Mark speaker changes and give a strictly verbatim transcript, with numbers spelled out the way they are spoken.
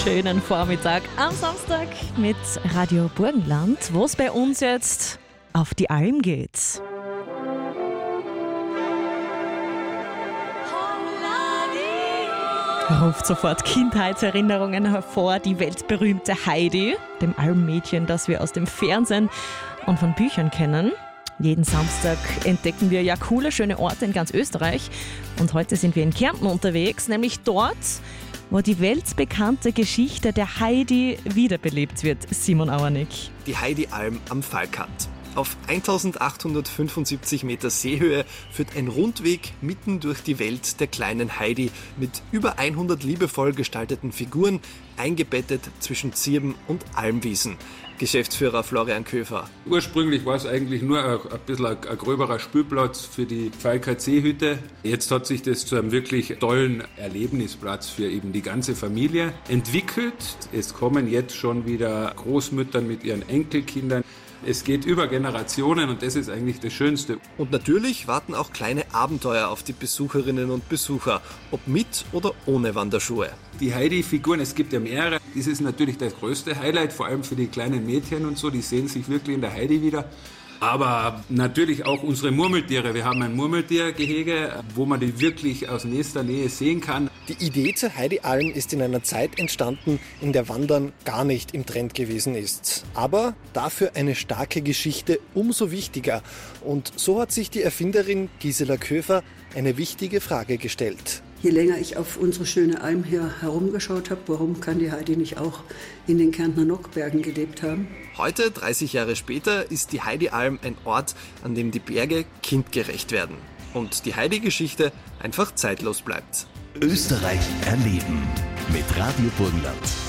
Speaker 1: schönen Vormittag am Samstag mit Radio Burgenland, wo es bei uns jetzt auf die Alm geht. Ruft sofort Kindheitserinnerungen hervor, die weltberühmte Heidi, dem Almmädchen, das wir aus dem Fernsehen und von Büchern kennen. Jeden Samstag entdecken wir ja coole, schöne Orte in ganz Österreich. Und heute sind wir in Kärnten unterwegs, nämlich dort, wo die weltbekannte Geschichte der Heidi wiederbelebt wird. Simon Auernick.
Speaker 2: Die Heidi-Alm am Falkand. Auf eintausendachthundertfünfundsiebzig Meter Seehöhe führt ein Rundweg mitten durch die Welt der kleinen Heidi mit über hundert liebevoll gestalteten Figuren, eingebettet zwischen Zirben und Almwiesen. Geschäftsführer Florian Köfer.
Speaker 3: Ursprünglich war es eigentlich nur ein, ein bisschen ein, ein gröberer Spielplatz für die Falkand Seehütte. Jetzt hat sich das zu einem wirklich tollen Erlebnisplatz für eben die ganze Familie entwickelt. Es kommen jetzt schon wieder Großmütter mit ihren Enkelkindern. Es geht über Generationen und das ist eigentlich das Schönste.
Speaker 2: Und natürlich warten auch kleine Abenteuer auf die Besucherinnen und Besucher, ob mit oder ohne Wanderschuhe.
Speaker 3: Die Heidi-Figuren, es gibt ja mehrere, das ist natürlich das größte Highlight, vor allem für die kleinen Mädchen und so, die sehen sich wirklich in der Heidi wieder. Aber natürlich auch unsere Murmeltiere. Wir haben ein Murmeltiergehege, wo man die wirklich aus nächster Nähe sehen kann.
Speaker 2: Die Idee zur Heidi-Alm ist in einer Zeit entstanden, in der Wandern gar nicht im Trend gewesen ist. Aber dafür eine starke Geschichte umso wichtiger. Und so hat sich die Erfinderin Gisela Köfer eine wichtige Frage gestellt.
Speaker 4: Je länger ich auf unsere schöne Alm hier herumgeschaut habe, warum kann die Heidi nicht auch in den Kärntner Nockbergen gelebt haben?
Speaker 2: Heute, dreißig Jahre später, ist die Heidi-Alm ein Ort, an dem die Berge kindgerecht werden. Und die Heidi-Geschichte einfach zeitlos bleibt.
Speaker 5: Österreich erleben mit Radio Burgenland.